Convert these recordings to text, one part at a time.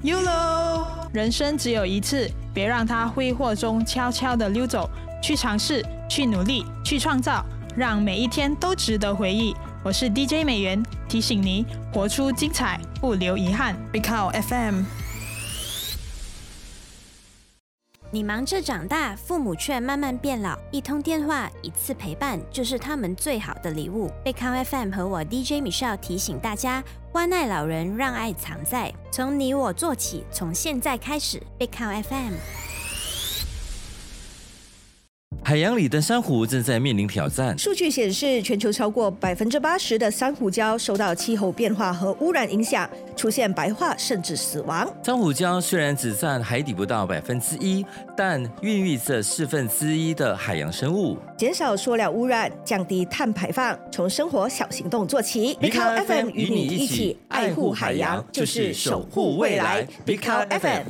YOLO！ 人生只有一次，别让它挥霍中悄悄地溜走。去尝试，去努力，去创造，让每一天都值得回忆。我是 DJ 美元，提醒你活出精彩，不留遗憾。Big Cow FM。 你忙着长大，父母却慢慢变老。一通电话，一次陪伴，就是他们最好的礼物。贝康 FM 和我 DJ Michelle 提醒大家，关爱老人，让爱藏在，从你我做起，从现在开始。贝康 FM。 海洋里的珊瑚正在面临挑战。 数据显示，全球超过80%的珊瑚礁受到气候变化和污染影响，出现白化甚至死亡。 珊瑚礁虽然只占海底不到1%，但孕育着1/4的海洋生物。 减少塑料污染，降低碳排放，从生活小行动做起。Big Cow FM 与你一起爱护海洋，就是守护未来。Big Cow FM。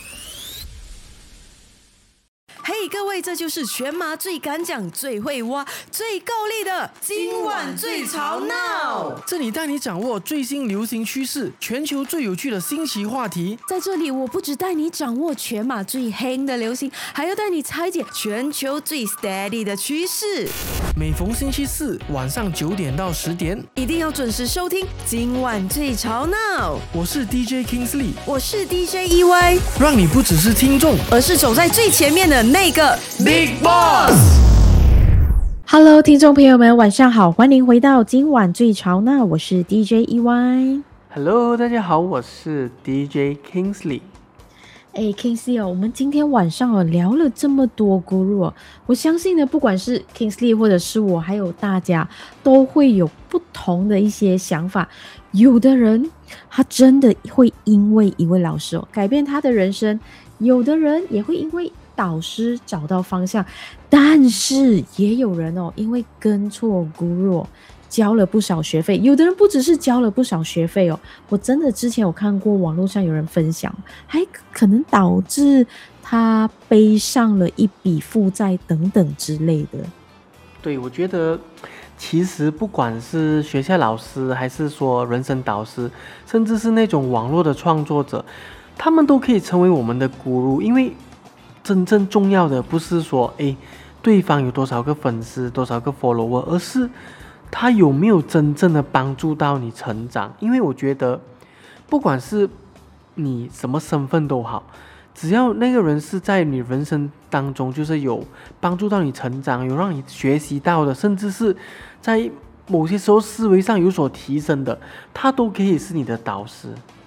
嘿，各位，这就是全马最敢讲、最会挖、最够力的今晚最吵闹。 这里带你掌握最新流行趋势，全球最有趣的新奇话题。 在这里，我不只带你掌握全马最黑的流行，还要带你拆解全球最 steady 的趋势。 每逢星期四晚上9点到10点， 一定要准时收听今晚最吵闹。 我是 DJ Kingsley， 我是 DJ EY， 让你不只是听众， 而是走在最前面的那个 Big Boss。Hello， 听众朋友们，晚上好，欢迎回到今晚最吵闹，我是 DJ EY。Hello， 大家好，我是 DJ Kingsley。 Kingsley 我们今天晚上聊了这么多 Guru 我相信呢，不管是 Kingsley 或者是我，还有大家，都会有不同的一些想法。有的人他真的会因为一位老师改变他的人生，有的人也会因为导师找到方向，但是也有人因为跟错 Guru交了不少学费，有的人不只是交了不少学费我真的之前有看过网络上有人分享，还可能导致他背上了一笔负债等等之类的。 对，我觉得其实不管是学校老师，还是说人生导师，甚至是那种网络的创作者，他们都可以成为我们的 Guru， 因为真正重要的不是说对方有多少个粉丝，多少个 follower， 而是他有没有真正的帮助到你成长。因为我觉得不管是你什么身份都好，只要那个人是在你人生当中就是有帮助到你成长，有让你学习到的，甚至是在某些时候思维上有所提升的，他都可以是你的导师。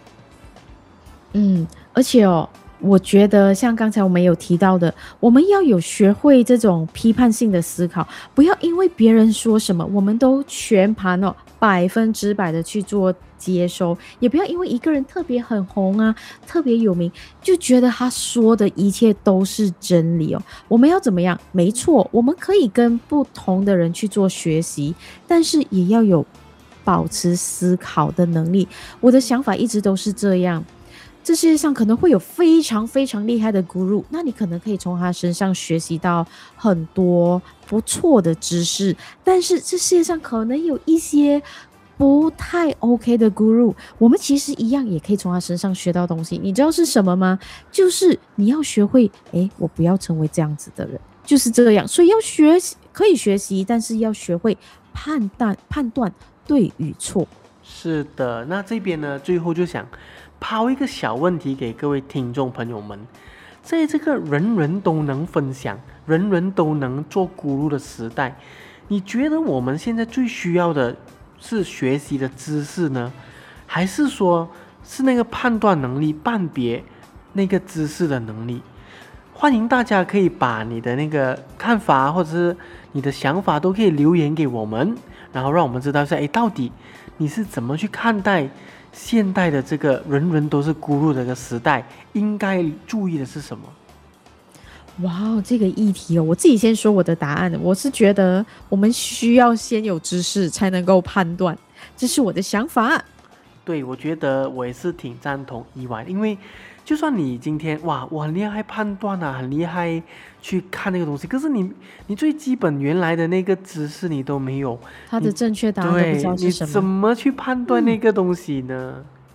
而且我觉得像刚才我们有提到的，我们要有学会这种批判性的思考，不要因为别人说什么我们都全盘100%的去做接收，也不要因为一个人特别很红啊，特别有名，就觉得他说的一切都是真理我们要怎么样？没错，我们可以跟不同的人去做学习，但是也要有保持思考的能力。我的想法一直都是这样，这世界上可能会有非常非常厉害的 Guru， 那你可能可以从他身上学习到很多不错的知识，但是这世界上可能有一些不太 OK 的 Guru， 我们其实一样也可以从他身上学到东西。你知道是什么吗？就是你要学会我不要成为这样子的人，就是这样。所以要学习，可以学习，但是要学会判断对与错。 是的，那这边呢，最后就想抛一个小问题给各位听众朋友们，在这个人人都能分享、人人都能做 Guru 的时代，你觉得我们现在最需要的是学习的知识呢，还是说是那个判断能力、判别那个知识的能力？欢迎大家可以把你的那个看法或者是你的想法都可以留言给我们，然后让我们知道一下到底你是怎么去看待现代的这个人人都是 Guru 的这个时代，应该注意的是什么？ 哇，这个议题我自己先说我的答案。我是觉得我们需要先有知识才能够判断，这是我的想法。 对，我觉得我也是挺赞同意外，因为就算你今天我很厉害判断啊，很厉害去看那个东西，可是你最基本原来的那个知识你都没有， 它的正确答案都不知道是什么， 你怎么去判断那个东西呢？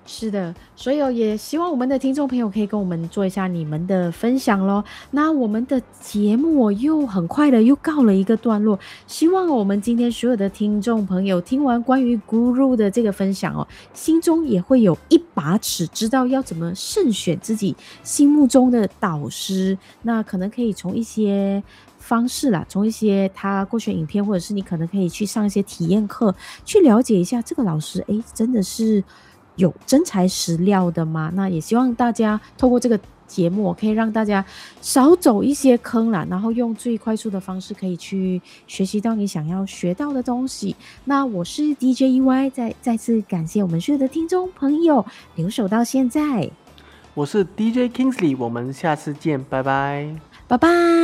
是的，所以也希望我们的听众朋友可以跟我们做一下你们的分享咯。那我们的节目又很快的又告了一个段落，希望我们今天所有的听众朋友听完关于 Guru 的这个分享心中也会有一把尺，知道要怎么慎选自己心目中的导师。那可能可以从一些方式啦，从一些他过去的影片，或者是你可能可以去上一些体验课，去了解一下这个老师真的是有真材实料的吗？那也希望大家透过这个节目可以让大家少走一些坑啦，然后用最快速的方式可以去学习到你想要学到的东西。那我是 DJ EY， 再次感谢我们所有的听众朋友留守到现在。 我是 DJ Kingsley， 我们下次见，拜拜， 拜拜。